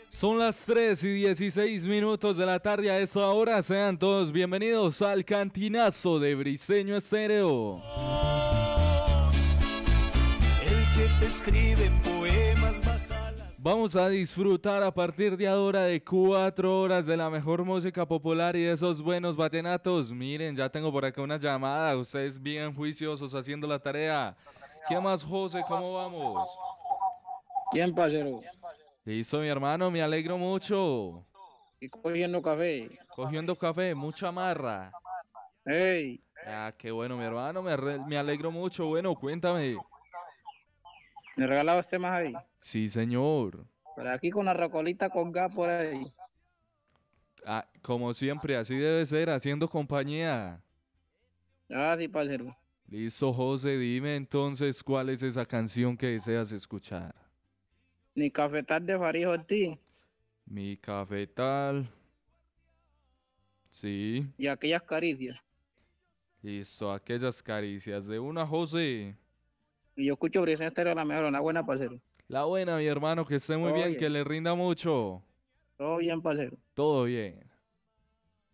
Son las 3:16 de la tarde a esta hora. Sean todos bienvenidos al Cantinazo de Briseño Estéreo. El que te escribe poemas bajalas. Vamos a disfrutar a partir de ahora de 4 horas de la mejor música popular y de esos buenos vallenatos. Miren, ya tengo por acá una llamada. Ustedes bien juiciosos haciendo la tarea. ¿Qué más, José? ¿Cómo vamos? Bien, parcero. Listo, mi hermano, me alegro mucho. Y cogiendo café. Cogiendo café, mucha marra. Hey, Ah, qué bueno, mi hermano, me alegro mucho. Bueno, cuéntame. ¿me regalaba este más ahí? Sí, señor. Por aquí con la rocolita colgada por ahí. Ah, como siempre, así debe ser, haciendo compañía. Ah, sí, parcero. Listo, José, dime entonces cuál es esa canción que deseas escuchar. Ni cafetal de Farid Ortiz. Mi cafetal. Sí. Y aquellas caricias. Listo, aquellas caricias de una, José. Y yo escucho Briseño Estéreo la mejor, una buena, parcero. La buena, mi hermano, que esté muy Todo bien, bien. que le rinda mucho. Todo bien, parcero. Todo bien.